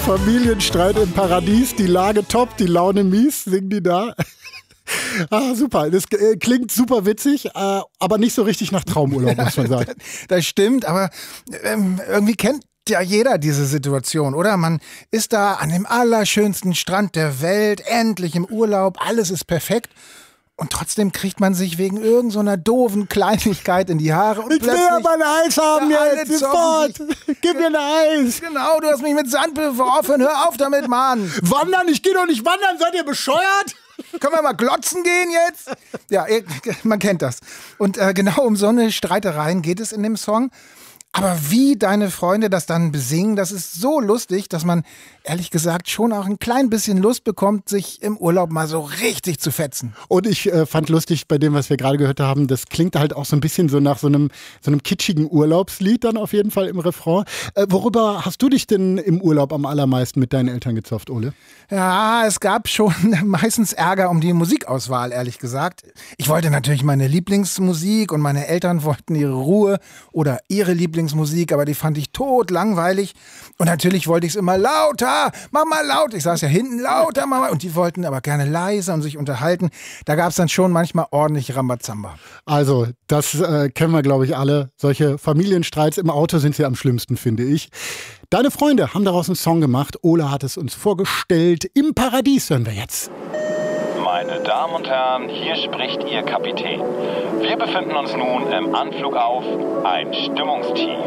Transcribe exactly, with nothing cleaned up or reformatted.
Familienstreit im Paradies, die Lage top, die Laune mies, singen die da. Ah, super. Das äh, klingt super witzig, äh, aber nicht so richtig nach Traumurlaub, muss man sagen. Das stimmt, aber ähm, irgendwie kennt ja jeder diese Situation, oder? Man ist da an dem allerschönsten Strand der Welt, endlich im Urlaub, alles ist perfekt. Und trotzdem kriegt man sich wegen irgend so einer doofen Kleinigkeit in die Haare. Und ich will aber ein Eis haben ja, jetzt, sofort. Gib mir ein Eis. Genau, du hast mich mit Sand beworfen. Hör auf damit, Mann. Wandern? Ich geh doch nicht wandern. Seid ihr bescheuert? Können wir mal glotzen gehen jetzt? Ja, man kennt das. Und äh, genau um so eine Streitereien geht es in dem Song. Aber wie deine Freunde das dann besingen, das ist so lustig, dass man ehrlich gesagt schon auch ein klein bisschen Lust bekommt, sich im Urlaub mal so richtig zu fetzen. Und ich äh, fand lustig bei dem, was wir gerade gehört haben, das klingt halt auch so ein bisschen so nach so einem, so einem kitschigen Urlaubslied dann auf jeden Fall im Refrain. Äh, worüber hast du dich denn im Urlaub am allermeisten mit deinen Eltern gezofft, Ole? Ja, es gab schon meistens Ärger um die Musikauswahl, ehrlich gesagt. Ich wollte natürlich meine Lieblingsmusik und meine Eltern wollten ihre Ruhe oder ihre Lieblingsmusik, aber die fand ich tot langweilig. Und natürlich wollte ich es immer lauter, mach mal laut. Ich saß ja hinten, lauter, mach mal. Und die wollten aber gerne leiser und sich unterhalten. Da gab es dann schon manchmal ordentlich Rambazamba. Also, das äh, kennen wir, glaube ich, alle. Solche Familienstreits im Auto sind sie am schlimmsten, finde ich. Deine Freunde haben daraus einen Song gemacht. Ole hat es uns vorgestellt. Im Paradies hören wir jetzt. Meine Damen und Herren, hier spricht Ihr Kapitän. Wir befinden uns nun im Anflug auf ein Stimmungstief.